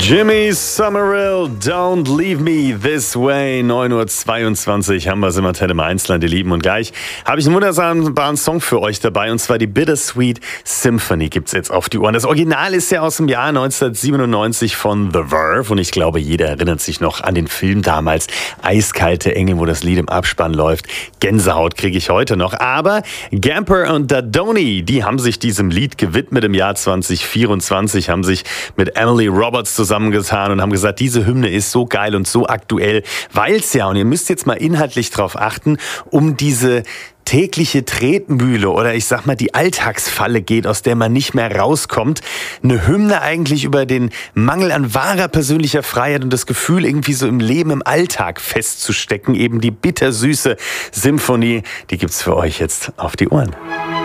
Jimmy Somerville, Don't Leave Me This Way. 9:22 Uhr haben wir es im Antenne im Einsland, ihr Lieben. Und gleich habe ich einen wunderbaren Song für euch dabei. Und zwar die Bittersweet Symphony gibt's jetzt auf die Ohren. Das Original ist ja aus dem Jahr 1997 von The Verve. Und ich glaube, jeder erinnert sich noch an den Film damals. Eiskalte Engel, wo das Lied im Abspann läuft. Gänsehaut kriege ich heute noch. Aber Gamper und Dadoni, die haben sich diesem Lied gewidmet im Jahr 2024, haben sich mit Emily Roberts zusammengetan und haben gesagt, diese Hymne ist so geil und so aktuell, weil es ja, und ihr müsst jetzt mal inhaltlich drauf achten, um diese tägliche Tretmühle oder ich sag mal die Alltagsfalle geht, aus der man nicht mehr rauskommt. Eine Hymne eigentlich über den Mangel an wahrer persönlicher Freiheit und das Gefühl irgendwie so im Leben, im Alltag festzustecken. Eben die bittersüße Symphonie, die gibt's für euch jetzt auf die Ohren.